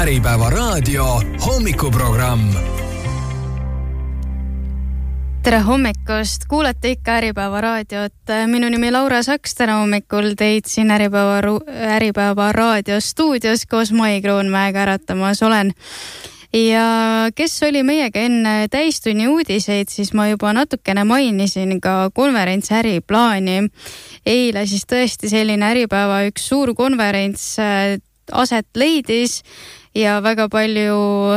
Äripäeva raadio hommikuprogramm. Tere hommikust, kuulete ikka Äripäeva raadiot. Minu nimi Laura Saks, täna hommikul teid siin Äripäeva raadio stuudios koos Mai Kroonmäega äratamas olen. Ja kes oli meiega enne täistunni uudiseid, siis ma juba natukene mainisin ka konverents Äriplaani. Eile siis tõesti selline Äripäeva üks suur konverents aset leidis ja väga palju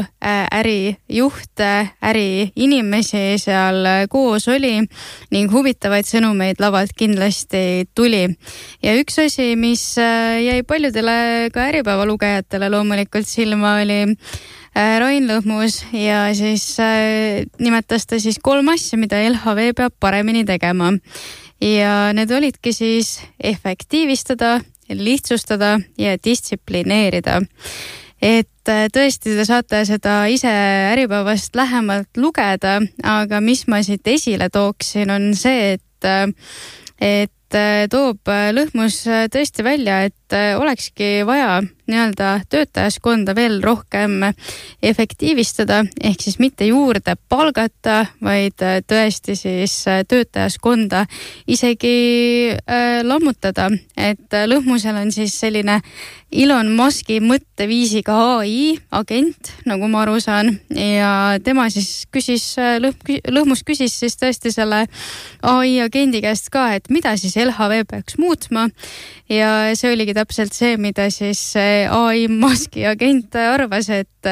ärijuhte, äriinimesi seal koos oli ning huvitavaid sõnumeid lavalt kindlasti tuli. Ja üks asi, mis jäi paljudele ka Äripäeva lugejatele loomulikult silma, oli Rain Lõhmus ja siis nimetas ta siis 3 asja, mida LHV peab paremini tegema. Ja need olidki siis efektiivistada, lihtsustada ja distsiplineerida. Et tõesti te saate seda ise Äripäevast lähemalt lugeda, aga mis ma siit esile tooksin on see, et toob Lõhmus tõesti välja, et olekski vaja nii-öelda töötajaskonda veel rohkem efektiivistada, ehk siis mitte juurde palgata, vaid tõesti siis töötajaskonda isegi lammutada. Et Lõhmusel on siis selline Elon Muski mõtteviisiga AI agent, nagu ma aru saan, ja tema siis Lõhmus küsis siis tõesti selle AI agendi käest ka, et mida siis LHV peaks muutma, ja see oligi täpselt see, mida siis AI Muski agent arvas,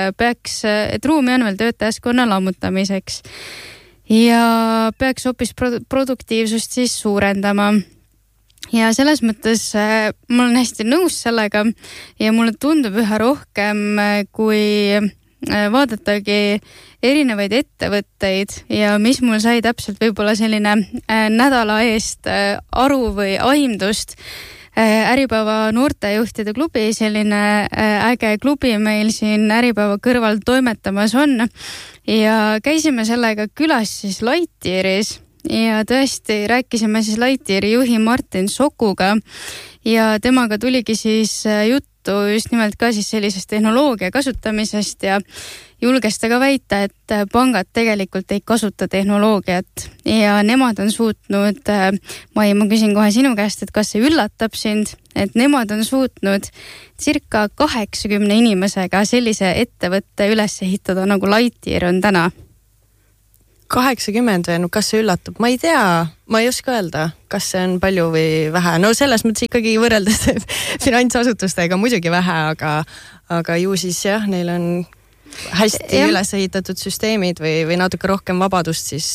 et ruumi on veel töötajaskonna lammutamiseks ja peaks hoopis produktiivsust siis suurendama. Ja selles mõttes ma olen hästi nõus sellega ja mulle tundub üha rohkem, kui vaadatagi erinevaid ettevõtteid ja mis mul sai täpselt võib-olla selline nädala eest aru või aimdust. Äripäeva noortejuhtide klubi, selline äge klubi meil siin Äripäeva kõrval toimetamas on ja käisime sellega külas siis Lightyearis ja tõesti rääkisime siis Lightyeari juhi Martin Sokuga ja temaga tuligi siis juttu just nimelt ka siis sellisest tehnoloogia kasutamisest ja julges ta ka väita, et pangad tegelikult ei kasuta tehnoloogiat ja nemad on suutnud, Mai, ma küsin kohe sinu käest, et kas see üllatab sind, et nemad on suutnud circa 80 inimesega sellise ettevõtte üles ehitada, nagu Lightyear on täna. 80 või, no kas see üllatab? Ma ei tea, ma ei oska öelda, kas see on palju või vähe. No selles mõttes ikkagi võrreldes finantsasutustega muidugi vähe, aga ju siis jah, neil on hästi üles ehitatud süsteemid või natuke rohkem vabadust, siis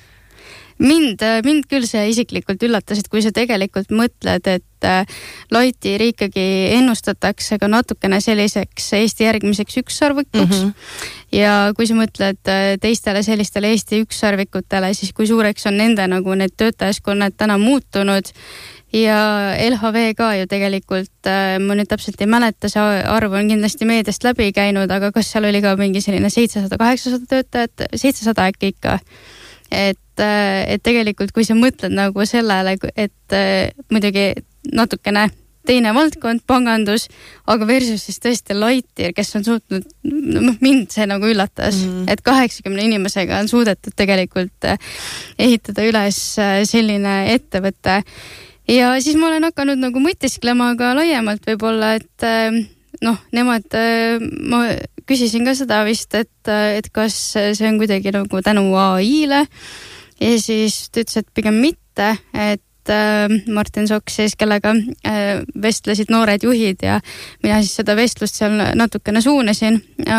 Mind küll see isiklikult üllatas, et kui sa tegelikult mõtled, et Lightyear ikkagi ennustatakse ka natukene selliseks Eesti järgmiseks ükssarvikuks ja kui sa mõtled teistele sellistele Eesti ükssarvikutele, siis kui suureks on nende nagu need töötajaskonnad täna muutunud ja LHV ka ju tegelikult, ma nüüd täpselt ei mäleta, see arv on kindlasti meediast läbi käinud, aga kas seal oli ka mingi selline 700-800 töötajat, 700 äkki ikka. Et tegelikult kui sa mõtled nagu sellele, et muidugi natukene teine valdkond, pangandus, aga versus siis tõesti Lightyear, kes on suutnud, mind see nagu üllatas, et 80 inimesega on suudetud tegelikult ehitada üles selline ettevõte. Ja siis ma olen hakanud nagu mõtisklema ka laiemalt võib-olla, et nemad, ma küsisin ka seda vist, et kas see on kuidagi nagu tänu AI-le ja siis ta ütles, et pigem mitte, et Martin Soks siis, kellega vestlesid noored juhid ja mina siis seda vestlust seal natukene suunasin,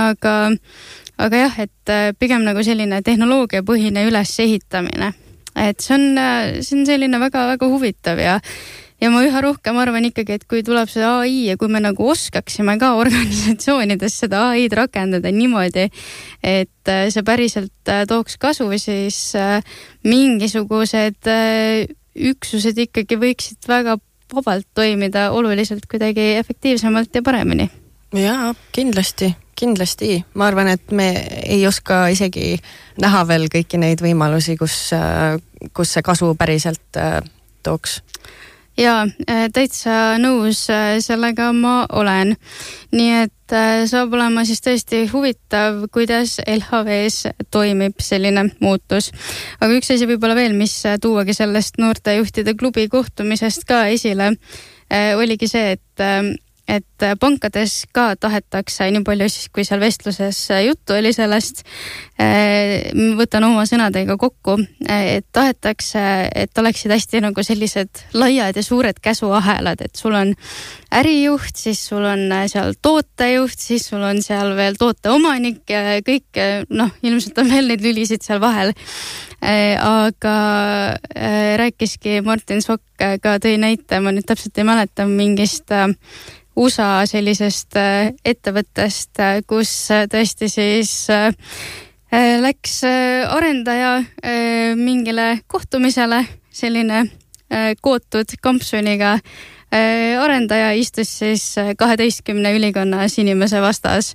aga jah, et pigem nagu selline tehnoloogiapõhine ülesehitamine, et see on selline väga-väga huvitav ja ma üha rohkem arvan ikkagi, et kui tuleb see AI ja kui me nagu oskaksime ka organisatsioonides seda AI-d rakendada niimoodi, et see päriselt tooks kasu, siis mingisugused üksused ikkagi võiksid väga vabalt toimida oluliselt kuidagi efektiivsemalt ja paremini. Jaa, kindlasti. Ma arvan, et me ei oska isegi näha veel kõiki neid võimalusi, kus see kasu päriselt tooks. Jaa, täitsa nõus, sellega ma olen. Nii et saab olema siis tõesti huvitav, kuidas LHV-s toimib selline muutus. Aga üks asi võib-olla veel, mis tuuagi sellest noortejuhtide klubi kohtumisest ka esile, oligi see, et pankades ka tahetakse nii palju siis, kui seal vestluses juttu oli sellest, võtan oma sõnadega kokku, et tahetakse, et oleksid hästi nagu sellised laiad ja suured käsuahelad, et sul on ärijuht, siis sul on seal tootejuht, siis sul on seal veel tooteomanik ja kõik, ilmselt on veel neid lülisid seal vahel. Aga rääkiski Martin Sokk ka tõi näite, ma nüüd täpselt ei mäleta mingist USA sellisest ettevõttest, kus tõesti siis läks arendaja mingile kohtumisele, selline kootud kampsuniga arendaja istus siis 12 ülikonnas inimese vastas,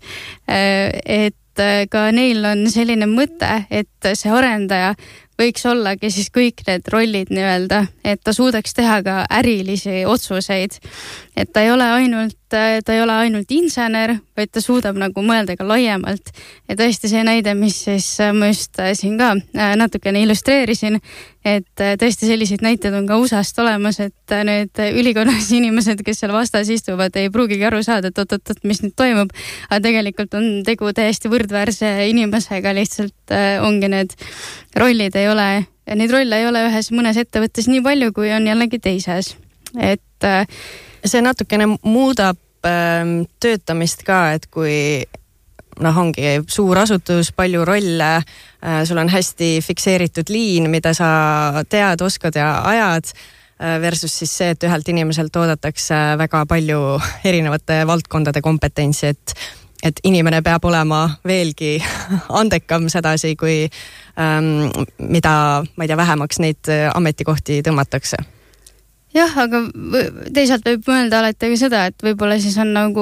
et ka neil on selline mõte, et see arendaja võiks ollagi siis kõik need rollid nii-öelda, et ta suudaks teha ka ärilisi otsuseid. Et ta ei ole ainult insener, vaid ta suudab nagu mõelda ka laiemalt. Ja tõesti see näide, mis siis ma just siin ka natukene illustreerisin, et tõesti selliseid näiteid on ka USA-st olemas, et need ülikonnas inimesed, kes seal vastas istuvad, ei pruugigi aru saada, et mis nüüd toimub, aga tegelikult on tegu täiesti võrdväärse inimesega, lihtsalt ongi need rollid neid rolle ei ole mõnes ettevõttes nii palju, kui on jällegi teises. Et see natukene muudab töötamist ka, et kui ongi suur asutus, palju rolle, sul on hästi fikseeritud liin, mida sa tead, oskad ja ajad, versus siis see, et ühelt inimeselt oodatakse väga palju erinevate valdkondade kompetentsi, et inimene peab olema veelgi andekam sedasi, kui mida, ma ei tea, vähemaks neid ametikohti tõmmatakse. Jah, aga teisalt võib mõelda alati ka seda, et võib-olla siis on nagu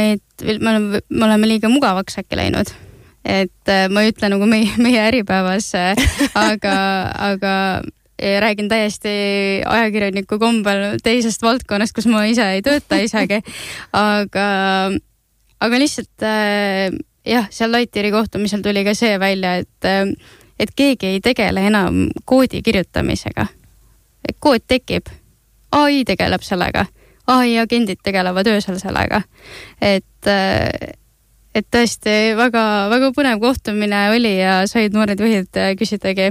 me oleme liiga mugavaks äkki läinud. Et ma ei ütle nagu meie äripäevas, aga räägin täiesti ajakirjaniku kombel teisest valdkonnast, kus ma ise ei tööta isegi. Aga lihtsalt seal Laitiri kohtumisel tuli ka see välja, et keegi ei tegele enam koodi kirjutamisega. Kood tekib. AI tegeleb sellega. AI agendid tegelevad öösel sellega. Et tõesti väga, väga põnev kohtumine oli ja said noored juhid küsitagi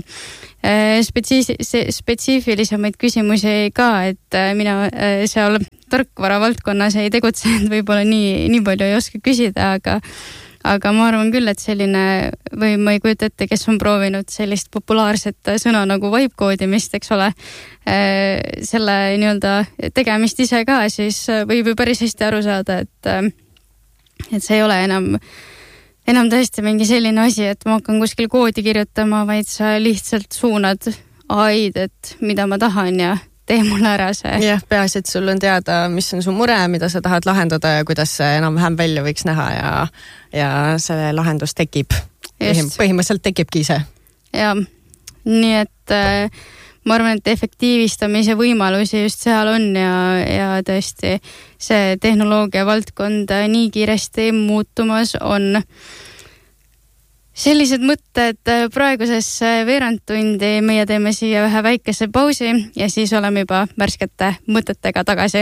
spetsiifilisemaid küsimusi ka, et mina seal tarkvara valdkonnas ei tegutsenud, võib-olla nii palju ei oska küsida, aga ma arvan küll, et selline, või ma ei kujuta ette, kes on proovinud sellist populaarset sõna nagu vibe-koodimist, eks ole, selle nii-öelda tegemist ise ka, siis võib ju päris hästi aru saada, et see ei ole enam tõesti mingi selline asi, et ma hakkan kuskil koodi kirjutama, vaid sa lihtsalt suunad AI-d, et mida ma tahan ja tee mulle ära see. Jah, peaasi, et sul on teada, mis on su mure, mida sa tahad lahendada ja kuidas see enam-vähem välja võiks näha ja see lahendus tekib. Põhimõtteliselt tekibki ise. Ja, nii et ma arvan, et efektiivistamise võimalusi just seal on ja tõesti see tehnoloogia valdkond nii kiiresti muutumas on. Sellised mõtted praeguses veerandtundi, meie teeme siia ühe väikese pausi ja siis oleme juba värskete mõtetega tagasi.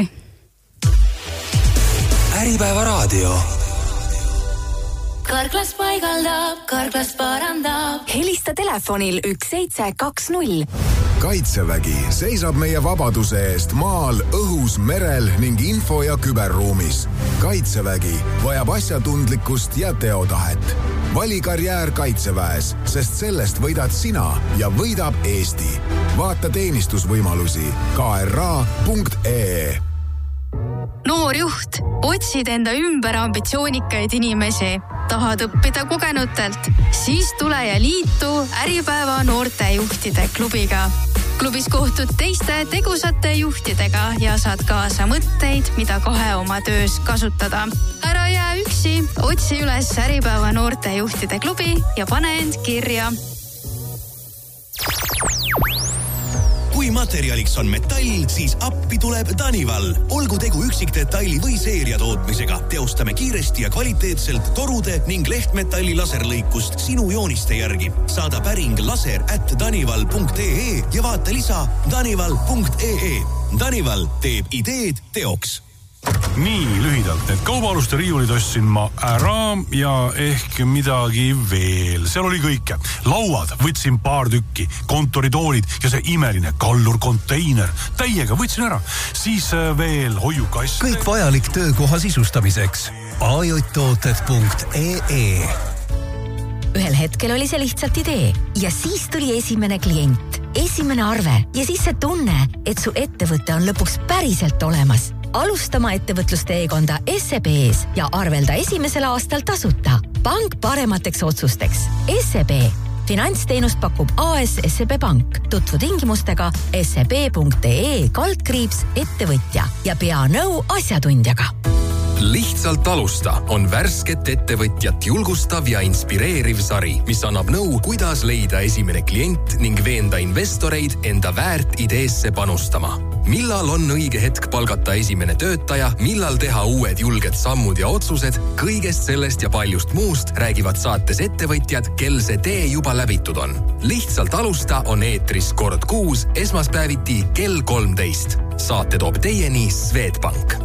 Äripäeva raadio. Karklas paigaldab, Karklas parandab. Helista telefonil 1720. Kaitsevägi seisab meie vabaduse eest maal, õhus, merel ning info- ja küberruumis. Kaitsevägi vajab asjatundlikkust ja teotahet. Vali karjäär Kaitseväes, sest sellest võidad sina ja võidab Eesti. Vaata teenistusvõimalusi kra.ee. Noor juht, otsid enda ümber ambitsioonikaid inimesi. Tahad õppida kogenutelt? Siis tule ja liitu Äripäeva noortejuhtide klubiga. Klubis kohtud teiste tegusate juhtidega ja saad kaasa mõtteid, mida kohe oma töös kasutada. Ära jää üksi, otsi üles Äripäeva noortejuhtide klubi ja pane end kirja. Kui materjaliks on metall, siis appi tuleb Danival. Olgu tegu üksikdetaili või seeria tootmisega. Teostame kiiresti ja kvaliteetselt torude ning lehtmetalli laserlõikust sinu jooniste järgi. Saada päring laser@danival.ee ja vaata lisa danival.ee. Danival teeb ideed teoks. Nii lühidalt, need kaubaaluste riiulid ostsin ma ära ja ehk midagi veel. Seal oli kõike. Lauad võtsin paar tükki, kontoritoolid ja see imeline kallur konteiner. Täiega võtsin ära. Siis veel hoiukass. Kõik vajalik töökoha sisustamiseks. ajotooted.ee. Ühel hetkel oli see lihtsalt idee ja siis tuli esimene klient, esimene arve ja siis see tunne, et su ettevõte on lõpuks päriselt olemas. Alustama ettevõtlusteekonda SEB-s ja arvelda esimesel aastal tasuta. Pank paremateks otsusteks. SEB. Finantsteenust pakub AS SEB Pank. Tutvu tingimustega seb.ee/ettevõtja ja pea nõu asjatundjaga. Lihtsalt alusta on värsket ettevõtjat julgustav ja inspireeriv sari, mis annab nõu, kuidas leida esimene klient ning veenda investoreid enda väärt ideesse panustama. Millal on õige hetk palgata esimene töötaja, millal teha uued julged sammud ja otsused, kõigest sellest ja paljust muust räägivad saates ettevõtjad, kel see tee juba läbitud on. Lihtsalt alusta on eetris kord kuus, esmaspäeviti kell 13. Saate toob teieni Swedbank.